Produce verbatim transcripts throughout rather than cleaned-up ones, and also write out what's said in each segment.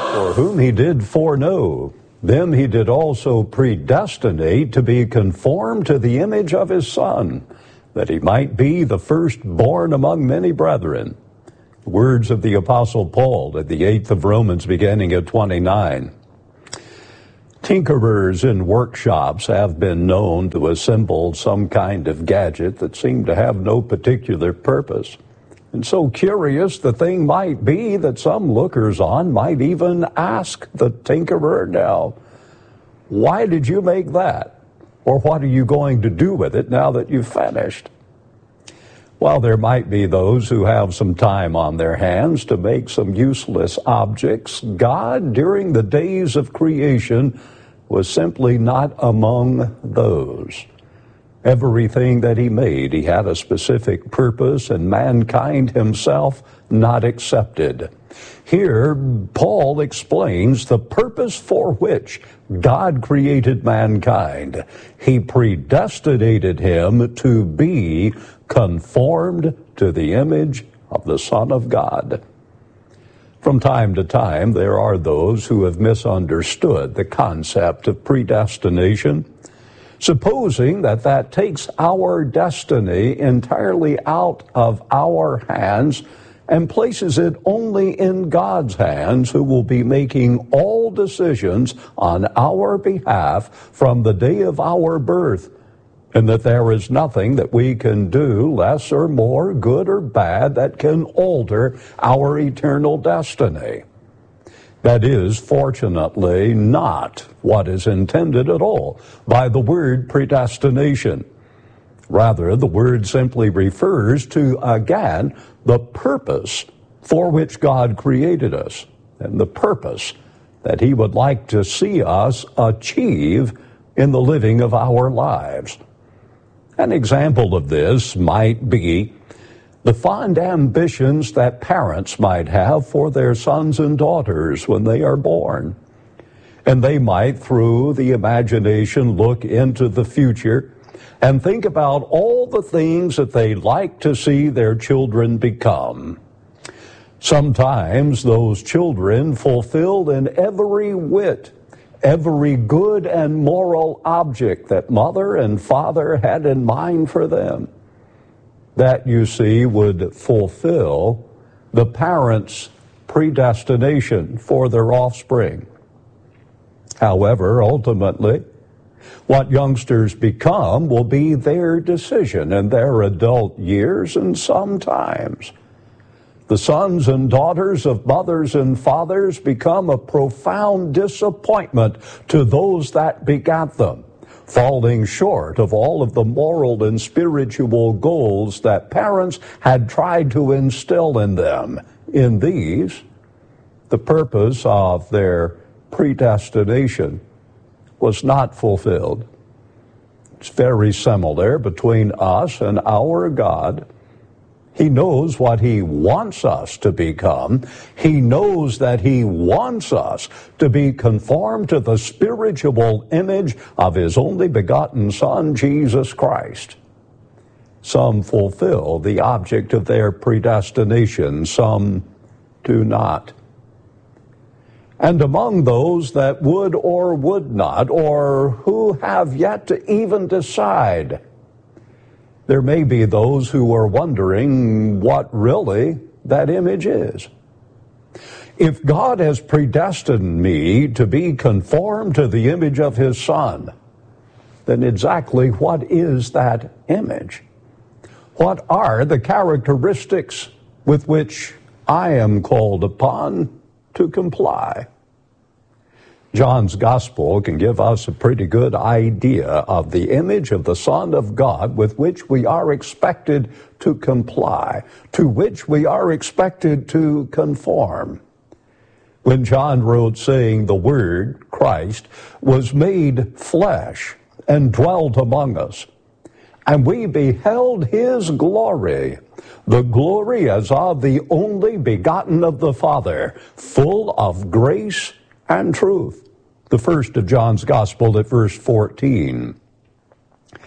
For whom he did foreknow, them he did also predestinate to be conformed to the image of his Son, that he might be the firstborn among many brethren. The words of the Apostle Paul at the eighth of Romans, beginning at twenty-nine. Tinkerers in workshops have been known to assemble some kind of gadget that seemed to have no particular purpose. And so curious the thing might be that some lookers-on might even ask the tinkerer, now, why did you make that? Or what are you going to do with it now that you've finished? While there might be those who have some time on their hands to make some useless objects, God, during the days of creation, was simply not among those. Everything that he made, he had a specific purpose, and mankind himself not accepted. Here, Paul explains the purpose for which God created mankind. He predestinated him to be conformed to the image of the Son of God. From time to time, there are those who have misunderstood the concept of predestination, supposing that that takes our destiny entirely out of our hands and places it only in God's hands, who will be making all decisions on our behalf from the day of our birth, and that there is nothing that we can do, less or more, good or bad, that can alter our eternal destiny. That is, fortunately, not what is intended at all by the word predestination. Rather, the word simply refers to, again, the purpose for which God created us, and the purpose that he would like to see us achieve in the living of our lives. An example of this might be the fond ambitions that parents might have for their sons and daughters when they are born. And they might, through the imagination, look into the future and think about all the things that they'd like to see their children become. Sometimes those children fulfilled in every whit every good and moral object that mother and father had in mind for them. That, you see, would fulfill the parents' predestination for their offspring. However, ultimately, what youngsters become will be their decision in their adult years, and sometimes the sons and daughters of mothers and fathers become a profound disappointment to those that begat them, falling short of all of the moral and spiritual goals that parents had tried to instill in them. In these, the purpose of their predestination was not fulfilled. It's very similar between us and our God. He knows what he wants us to become. He knows that he wants us to be conformed to the spiritual image of his only begotten Son, Jesus Christ. Some fulfill the object of their predestination, some do not. And among those that would or would not, or who have yet to even decide, there may be those who are wondering what really that image is. If God has predestined me to be conformed to the image of his Son, then exactly what is that image? What are the characteristics with which I am called upon to comply? John's Gospel can give us a pretty good idea of the image of the Son of God with which we are expected to comply, to which we are expected to conform. When John wrote saying the Word, Christ, was made flesh and dwelt among us, and we beheld his glory, the glory as of the only begotten of the Father, full of grace and truth. The first of John's Gospel at verse fourteen.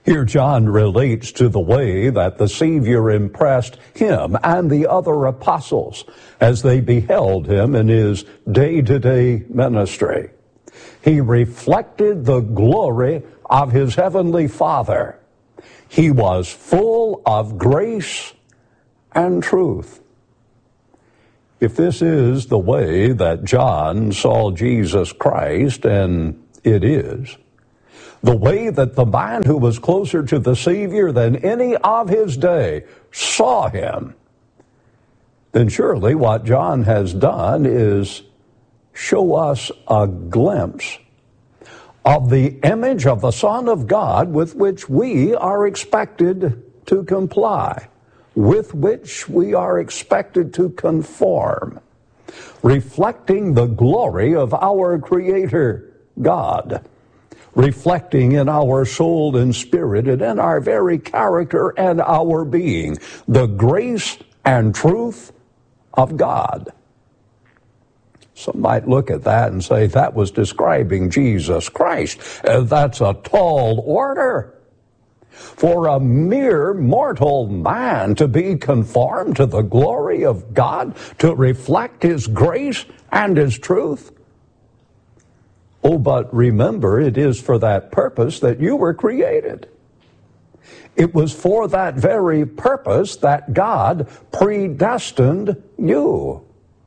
Here John relates to the way that the Savior impressed him and the other apostles as they beheld him in his day-to-day ministry. He reflected the glory of his heavenly Father. He was full of grace and truth. If this is the way that John saw Jesus Christ, and it is, the way that the man who was closer to the Savior than any of his day saw him, then surely what John has done is show us a glimpse of the image of the Son of God with which we are expected to comply, with which we are expected to conform, reflecting the glory of our Creator God, reflecting in our soul and spirit and in our very character and our being the grace and truth of God. Some might look at that and say that was describing Jesus Christ. Uh, that's a tall order. For a mere mortal man to be conformed to the glory of God, to reflect His grace and His truth. Oh, but remember, it is for that purpose that you were created. It was for that very purpose that God predestined you.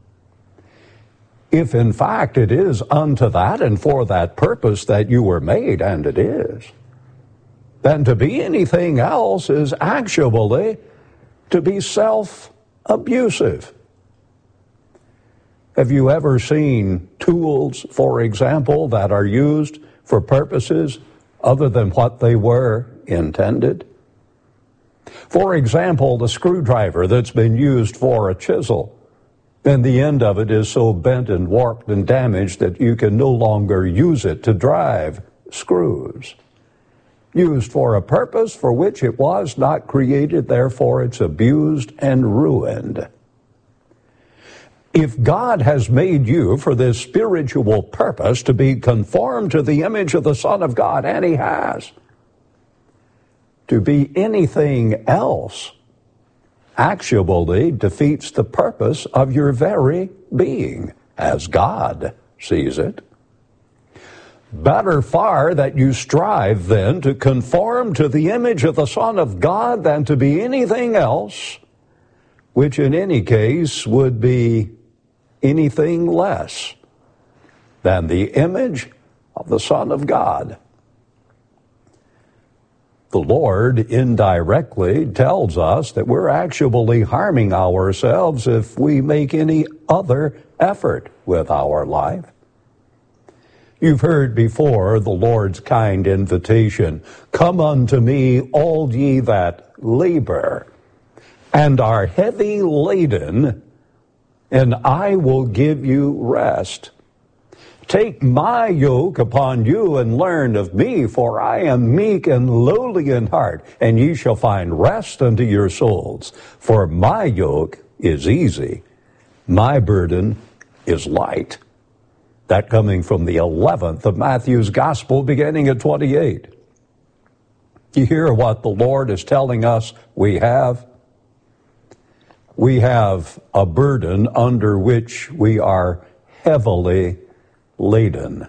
If in fact it is unto that and for that purpose that you were made, and it is, then to be anything else is actually to be self-abusive. Have you ever seen tools, for example, that are used for purposes other than what they were intended? For example, the screwdriver that's been used for a chisel, and the end of it is so bent and warped and damaged that you can no longer use it to drive screws. Used for a purpose for which it was not created, therefore it's abused and ruined. If God has made you for this spiritual purpose to be conformed to the image of the Son of God, and He has, to be anything else actually defeats the purpose of your very being, as God sees it. Better far that you strive then to conform to the image of the Son of God than to be anything else, which in any case would be anything less than the image of the Son of God. The Lord indirectly tells us that we're actually harming ourselves if we make any other effort with our life. You've heard before the Lord's kind invitation, "Come unto me, all ye that labor and are heavy laden, and I will give you rest. Take my yoke upon you and learn of me, for I am meek and lowly in heart, and ye shall find rest unto your souls. For my yoke is easy, my burden is light." That coming from the eleventh of Matthew's Gospel, beginning at twenty-eight. You hear what the Lord is telling us we have? We have a burden under which we are heavily laden.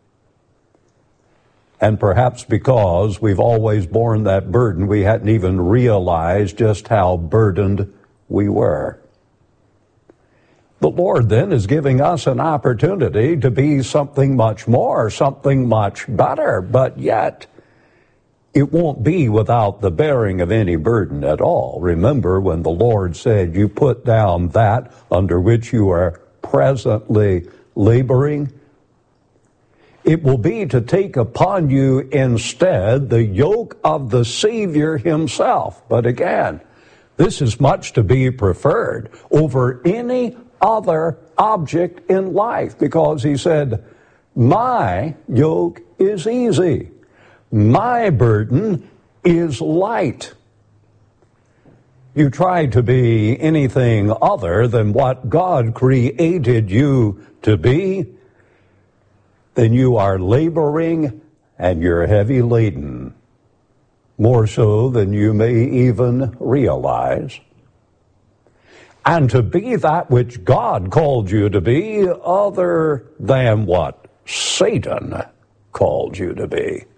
And perhaps because we've always borne that burden, we hadn't even realized just how burdened we were. The Lord then is giving us an opportunity to be something much more, something much better, but yet it won't be without the bearing of any burden at all. Remember when the Lord said, "You put down that under which you are presently laboring"? It will be to take upon you instead the yoke of the Savior Himself. But again, this is much to be preferred over any other object in life, because He said, "My yoke is easy. My burden is light." You try to be anything other than what God created you to be, then you are laboring and you're heavy laden. more so than you may even realize, and to be that which God called you to be other than what Satan called you to be,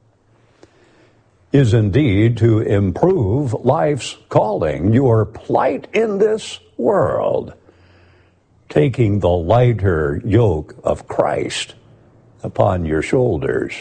is indeed to improve life's calling, your plight in this world, taking the lighter yoke of Christ upon your shoulders.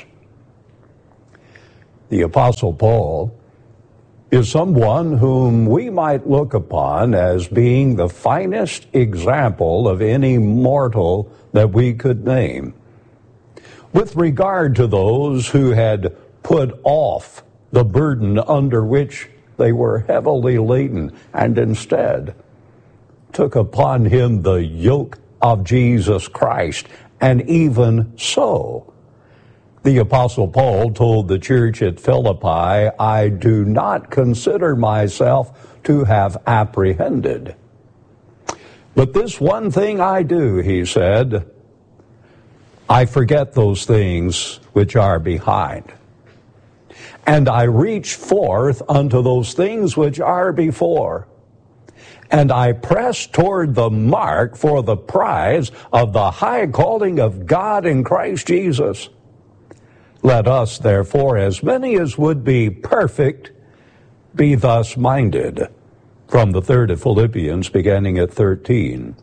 The Apostle Paul is someone whom we might look upon as being the finest example of any mortal that we could name, with regard to those who had put off the burden under which they were heavily laden, and instead took upon him the yoke of Jesus Christ. And even so, the Apostle Paul told the church at Philippi, I do not consider myself to have apprehended. But this one thing I do, he said, I forget those things which are behind, and I reach forth unto those things which are before, and I press toward the mark for the prize of the high calling of God in Christ Jesus. Let us, therefore, as many as would be perfect, be thus minded. From the third of Philippians, beginning at thirteen.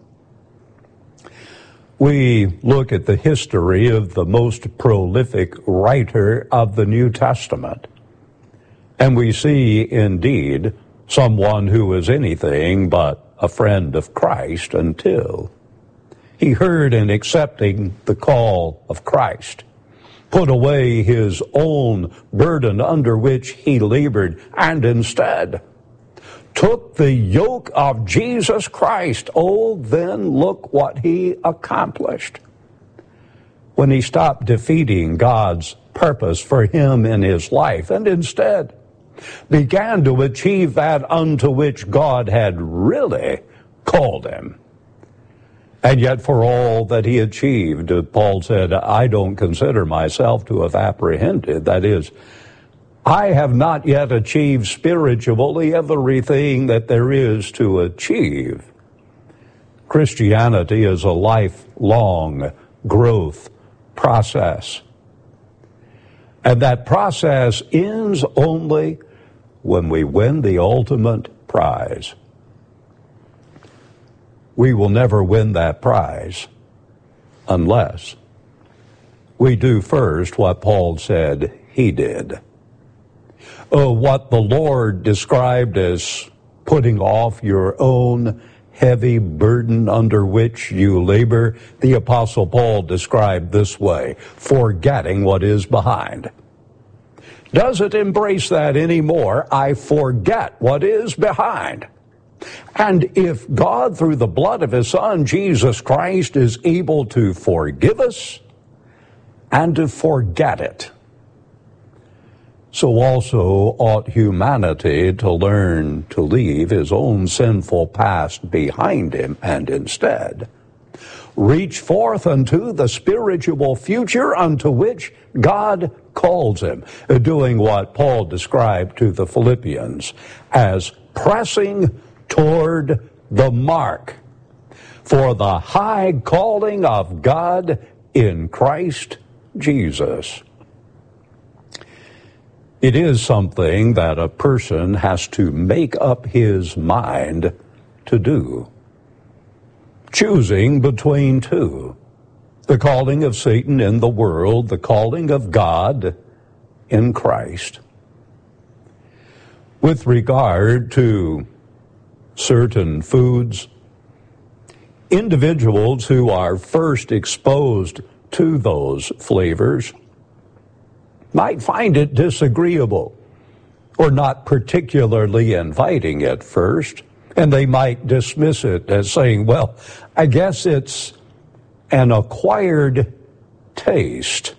We look at the history of the most prolific writer of the New Testament, and we see, indeed, someone who was anything but a friend of Christ until he heard, in accepting the call of Christ, put away his own burden under which he labored, and instead took the yoke of Jesus Christ. Oh, then look what he accomplished when he stopped defeating God's purpose for him in his life, and instead began to achieve that unto which God had really called him. And yet for all that he achieved, Paul said, I don't consider myself to have apprehended. That is, I have not yet achieved spiritually everything that there is to achieve. Christianity is a lifelong growth process. And that process ends only when we win the ultimate prize. We will never win that prize unless we do first what Paul said he did. Uh, what the Lord described as putting off your own heavy burden under which you labor, the Apostle Paul described this way: forgetting what is behind. Doesn't embrace that anymore. I forget what is behind. And if God, through the blood of his Son, Jesus Christ, is able to forgive us and to forget it, so also ought humanity to learn to leave his own sinful past behind him and instead reach forth unto the spiritual future unto which God calls him, doing what Paul described to the Philippians as pressing toward the mark for the high calling of God in Christ Jesus. It is something that a person has to make up his mind to do, choosing between two: the calling of Satan in the world, the calling of God in Christ. With regard to certain foods, individuals who are first exposed to those flavors might find it disagreeable or not particularly inviting at first, and they might dismiss it as saying, well, I guess it's an acquired taste.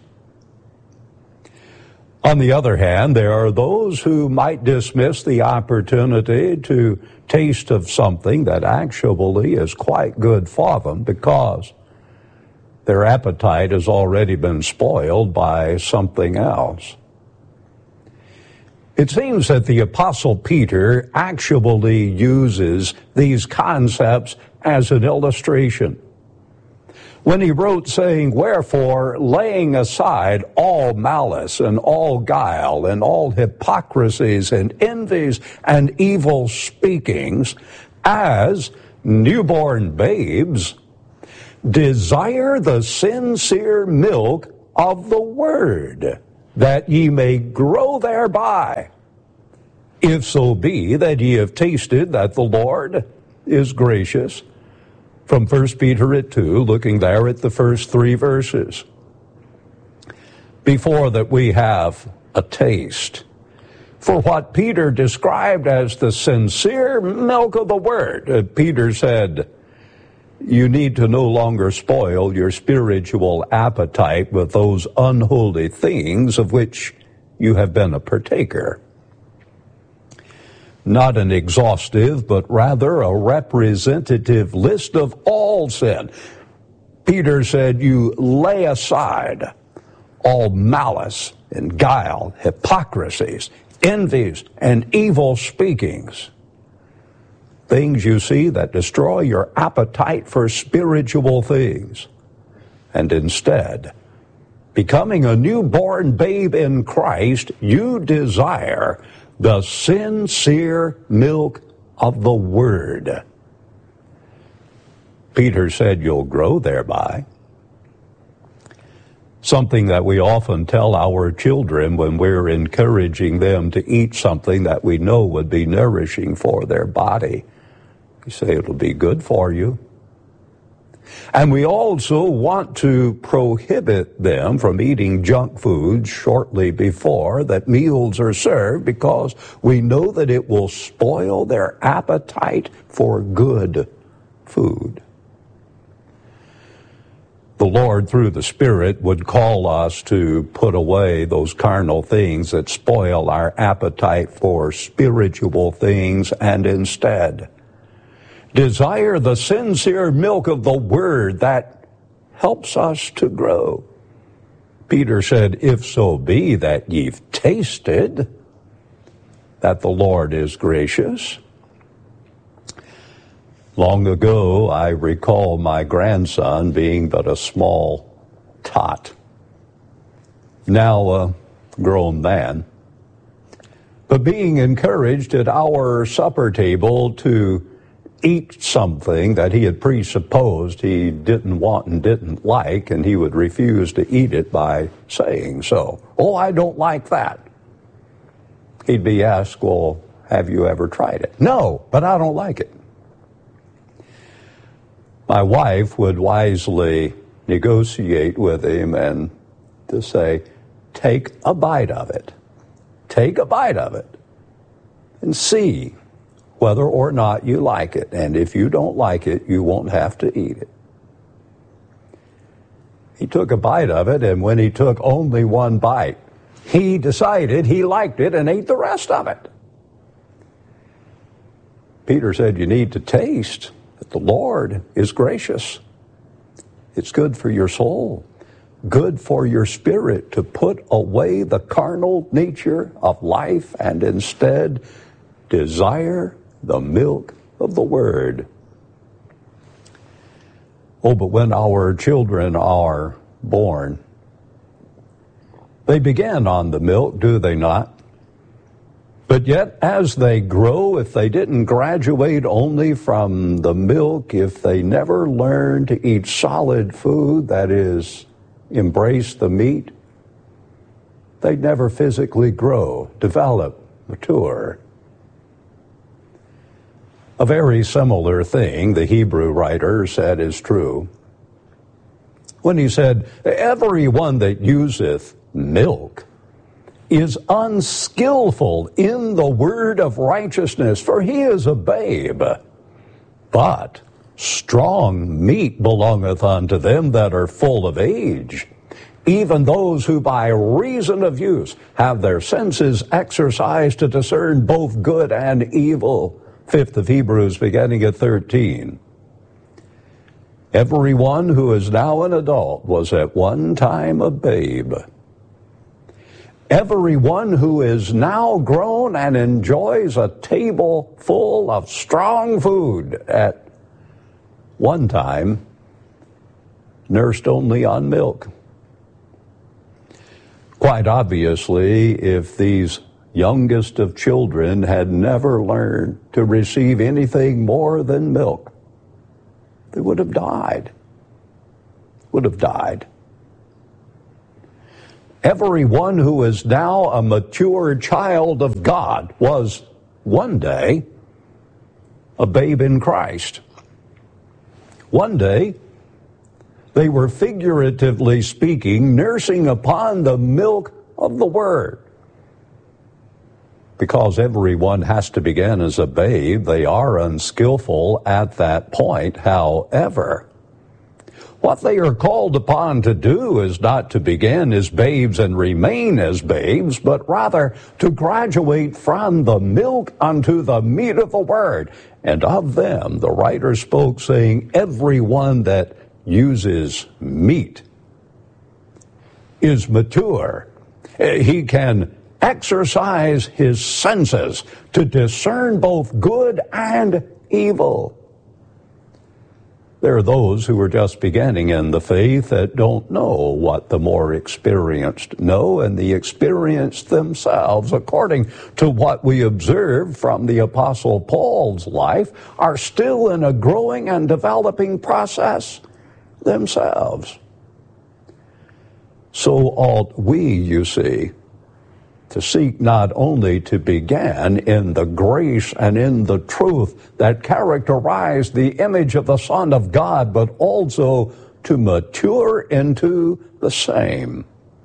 On the other hand, there are those who might dismiss the opportunity to taste of something that actually is quite good for them because their appetite has already been spoiled by something else. It seems that the Apostle Peter actually uses these concepts as an illustration when he wrote saying, "Wherefore, laying aside all malice and all guile and all hypocrisies and envies and evil speakings, as newborn babes, desire the sincere milk of the word, that ye may grow thereby, if so be that ye have tasted that the Lord is gracious." From First Peter at two, looking there at the first three verses. Before that we have a taste for what Peter described as the sincere milk of the word. Uh, Peter said, you need to no longer spoil your spiritual appetite with those unholy things of which you have been a partaker. Not an exhaustive, but rather a representative list of all sin. Peter said, you lay aside all malice and guile, hypocrisies, envies, and evil speakings. Things, you see, that destroy your appetite for spiritual things. And instead, becoming a newborn babe in Christ, you desire the sincere milk of the word. Peter said you'll grow thereby. Something that we often tell our children when we're encouraging them to eat something that we know would be nourishing for their body. We say it'll be good for you. And we also want to prohibit them from eating junk food shortly before that meals are served, because we know that it will spoil their appetite for good food. The Lord, through the Spirit, would call us to put away those carnal things that spoil our appetite for spiritual things, and instead desire the sincere milk of the word that helps us to grow. Peter said, if so be that ye've tasted that the Lord is gracious. Long ago, I recall my grandson being but a small tot, now a grown man, but being encouraged at our supper table to eat something that he had presupposed he didn't want and didn't like, and he would refuse to eat it by saying so. Oh, I don't like that. He'd be asked, well, have you ever tried it? No, but I don't like it. My wife would wisely negotiate with him and to say, take a bite of it. Take a bite of it and see whether or not you like it. And if you don't like it, you won't have to eat it. He took a bite of it, and when he took only one bite, he decided he liked it and ate the rest of it. Peter said you need to taste that the Lord is gracious. It's good for your soul, good for your spirit to put away the carnal nature of life and instead desire the milk of the word. Oh, but when our children are born, they begin on the milk, do they not? But yet, as they grow, if they didn't graduate only from the milk, if they never learn to eat solid food, that is, embrace the meat, they'd never physically grow, develop, mature. A very similar thing the Hebrew writer said is true when he said, everyone that useth milk is unskillful in the word of righteousness, for he is a babe. But strong meat belongeth unto them that are full of age, even those who by reason of use have their senses exercised to discern both good and evil. Fifth of Hebrews, beginning at thirteen. Everyone who is now an adult was at one time a babe. Everyone who is now grown and enjoys a table full of strong food at one time nursed only on milk. Quite obviously, if these youngest of children had never learned to receive anything more than milk, they would have died. Would have died. Everyone who is now a mature child of God was one day a babe in Christ. One day, they were, figuratively speaking, nursing upon the milk of the Word. Because everyone has to begin as a babe, they are unskillful at that point. However, what they are called upon to do is not to begin as babes and remain as babes, but rather to graduate from the milk unto the meat of the Word. And of them, the writer spoke, saying, everyone that uses meat is mature. He can exercise his senses to discern both good and evil. There are those who are just beginning in the faith that don't know what the more experienced know, and the experienced themselves, according to what we observe from the Apostle Paul's life, are still in a growing and developing process themselves. So ought we, you see, to seek not only to begin in the grace and in the truth that characterize the image of the Son of God, but also to mature into the same.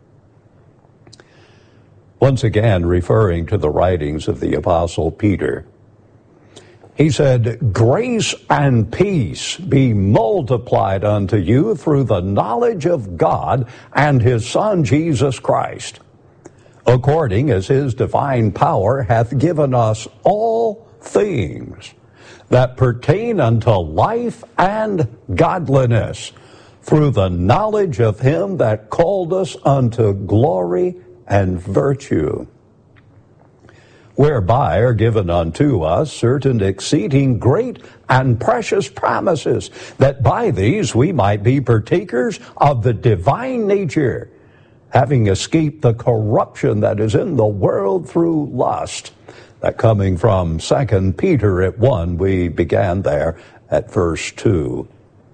Once again, referring to the writings of the Apostle Peter, he said, grace and peace be multiplied unto you through the knowledge of God and his Son Jesus Christ, according as his divine power hath given us all things that pertain unto life and godliness, through the knowledge of him that called us unto glory and virtue, whereby are given unto us certain exceeding great and precious promises, that by these we might be partakers of the divine nature, having escaped the corruption that is in the world through lust. That coming from Second Peter at one, we began there at verse two.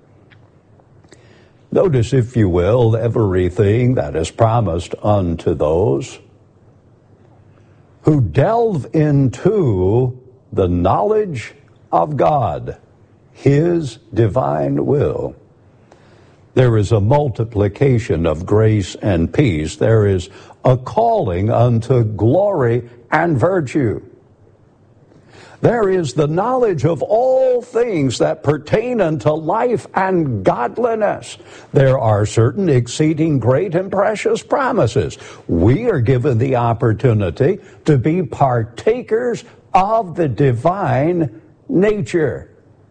Notice, if you will, everything that is promised unto those who delve into the knowledge of God, his divine will. There is a multiplication of grace and peace. There is a calling unto glory and virtue. There is the knowledge of all things that pertain unto life and godliness. There are certain exceeding great and precious promises. We are given the opportunity to be partakers of the divine nature,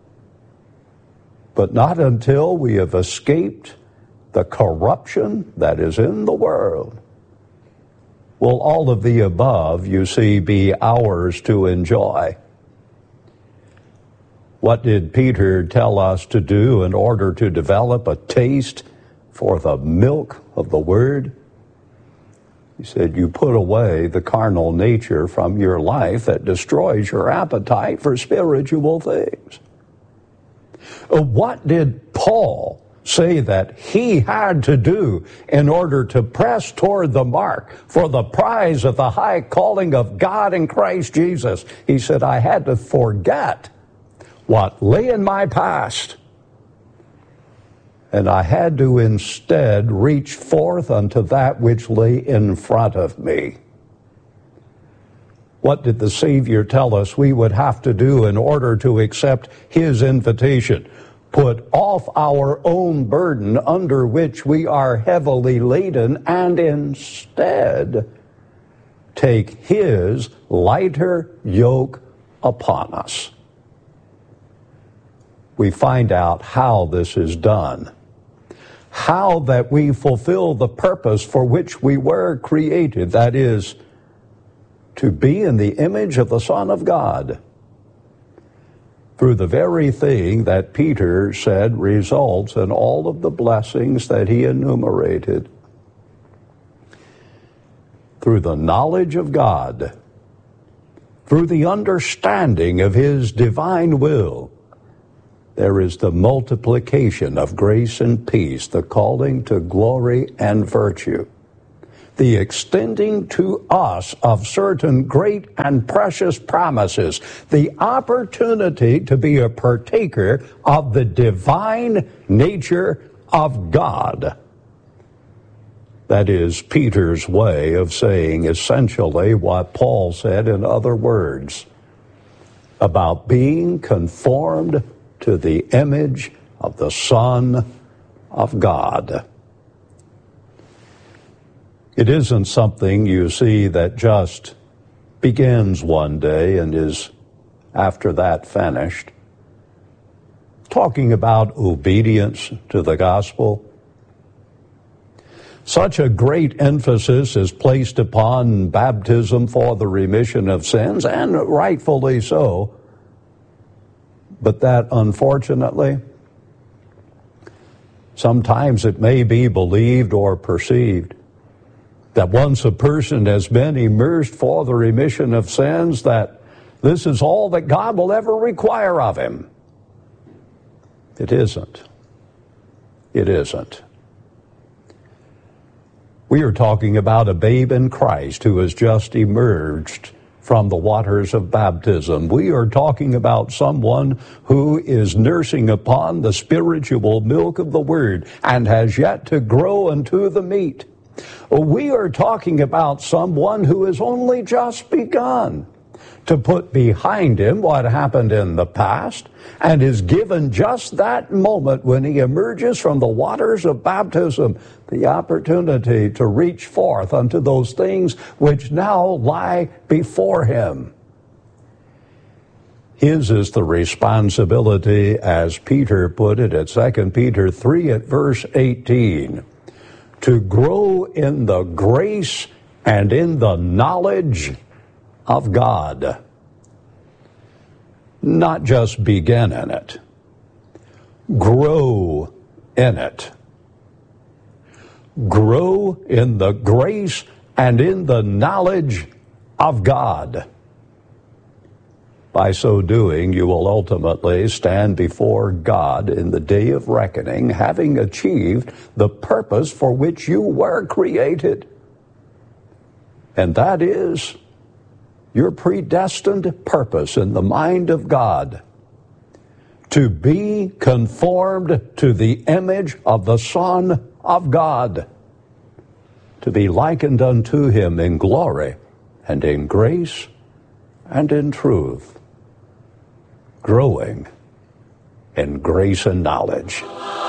but not until we have escaped the corruption that is in the world will all of the above, you see, be ours to enjoy. What did Peter tell us to do in order to develop a taste for the milk of the Word? He said, you put away the carnal nature from your life that destroys your appetite for spiritual things. What did Paul say that he had to do in order to press toward the mark for the prize of the high calling of God in Christ Jesus? He said, I had to forget what lay in my past, and I had to instead reach forth unto that which lay in front of me. What did the Savior tell us we would have to do in order to accept his invitation? Put off our own burden under which we are heavily laden, and instead take his lighter yoke upon us. We find out how this is done. how that we fulfill the purpose for which we were created, that is, to be in the image of the Son of God, through the very thing that Peter said results in all of the blessings that he enumerated. Through the knowledge of God, through the understanding of his divine will, there is the multiplication of grace and peace, the calling to glory and virtue, the extending to us of certain great and precious promises, the opportunity to be a partaker of the divine nature of God. That is Peter's way of saying essentially what Paul said in other words about being conformed to the image of the Son of God. It isn't something, you see, that just begins one day and is after that finished. Talking about obedience to the gospel, such a great emphasis is placed upon baptism for the remission of sins, and rightfully so. But that, unfortunately, sometimes it may be believed or perceived that once a person has been immersed for the remission of sins, that this is all that God will ever require of him. It isn't. It isn't. We are talking about a babe in Christ who has just emerged from the waters of baptism. We are talking about someone who is nursing upon the spiritual milk of the Word and has yet to grow into the meat. We are talking about someone who has only just begun to put behind him what happened in the past and is given just that moment when he emerges from the waters of baptism the opportunity to reach forth unto those things which now lie before him. His is the responsibility, as Peter put it at Second Peter three at verse eighteen, to grow in the grace and in the knowledge of God. Not just begin in it. Grow in it. Grow in the grace and in the knowledge of God. By so doing, you will ultimately stand before God in the day of reckoning, having achieved the purpose for which you were created. And that is your predestined purpose in the mind of God, to be conformed to the image of the Son of God, to be likened unto him in glory and in grace and in truth, growing in grace and knowledge.